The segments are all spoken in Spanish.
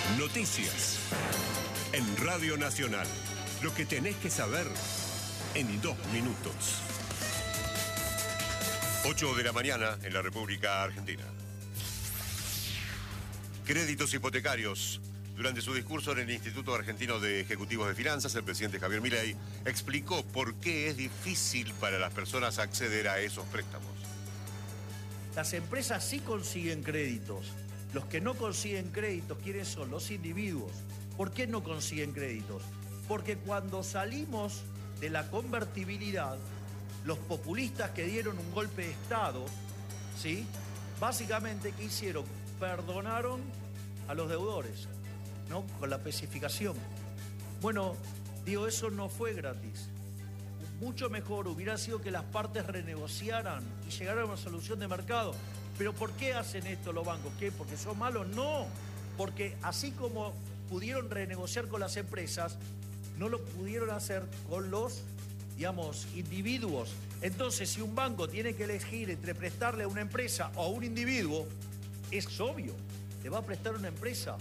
Noticias. En Radio Nacional. Lo que tenés que saber en 2 minutos. 8 de la mañana en la República Argentina. Créditos hipotecarios. Durante su discurso en el Instituto Argentino de Ejecutivos de Finanzas, el presidente Javier Milei explicó por qué es difícil para las personas acceder a esos préstamos. Las empresas sí consiguen créditos. Los que no consiguen créditos, ¿quiénes son? Los individuos. ¿Por qué no consiguen créditos? Porque cuando salimos de la convertibilidad, los populistas que dieron un golpe de Estado, ¿sí? Básicamente, ¿qué hicieron? Perdonaron a los deudores, ¿no? Con la especificación. Bueno, digo, eso no fue gratis. Mucho mejor hubiera sido que las partes renegociaran y llegaran a una solución de mercado. ¿Pero por qué hacen esto los bancos? ¿Qué? ¿Porque son malos? No, porque así como pudieron renegociar con las empresas, no lo pudieron hacer con los, digamos, individuos. Entonces, si un banco tiene que elegir entre prestarle a una empresa o a un individuo, es obvio, le va a prestar a una empresa.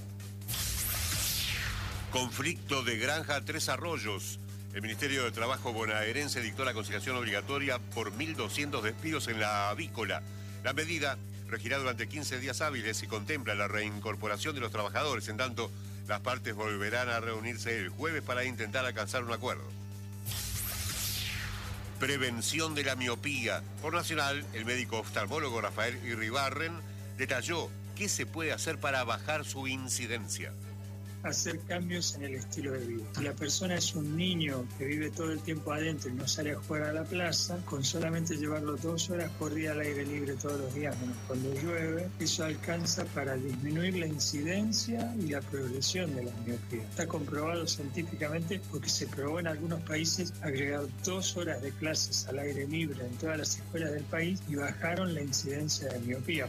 Conflicto de Granja Tres Arroyos. El Ministerio de Trabajo bonaerense dictó la conciliación obligatoria por 1.200 despidos en la avícola. La medida regirá durante 15 días hábiles y contempla la reincorporación de los trabajadores. En tanto, las partes volverán a reunirse el jueves para intentar alcanzar un acuerdo. Prevención de la miopía. Por Nacional, el médico oftalmólogo Rafael Irribarren detalló qué se puede hacer para bajar su incidencia. Hacer cambios en el estilo de vida. Si la persona es un niño que vive todo el tiempo adentro y no sale a jugar a la plaza, con solamente llevarlo 2 horas por día al aire libre todos los días, menos cuando llueve, eso alcanza para disminuir la incidencia y la progresión de la miopía. Está comprobado científicamente porque se probó en algunos países agregar 2 horas de clases al aire libre en todas las escuelas del país y bajaron la incidencia de miopía.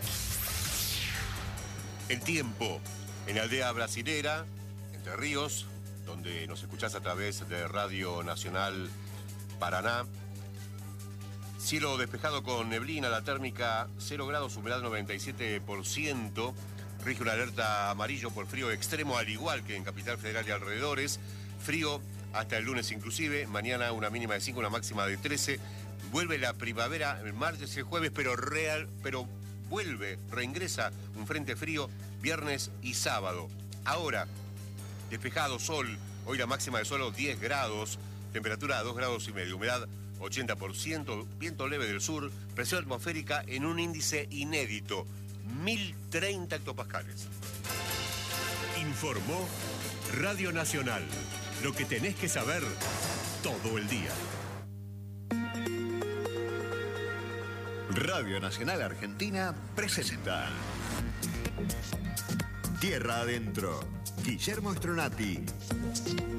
El tiempo. En Aldea Brasilera, Entre Ríos, donde nos escuchás a través de Radio Nacional Paraná. Cielo despejado con neblina, la térmica 0 grados, humedad 97%. Rige una alerta amarillo por frío extremo, al igual que en Capital Federal y alrededores. Frío hasta el lunes inclusive. Mañana una mínima de 5, una máxima de 13. Vuelve la primavera el martes y el jueves, pero reingresa un frente frío viernes y sábado. Ahora, despejado, sol. Hoy la máxima de solo 10 grados, temperatura a 2,5 grados, humedad 80%, viento leve del sur, presión atmosférica en un índice inédito, 1030 hectopascales. Informó Radio Nacional. Lo que tenés que saber todo el día. Radio Nacional Argentina presenta Tierra Adentro. Guillermo Stronati.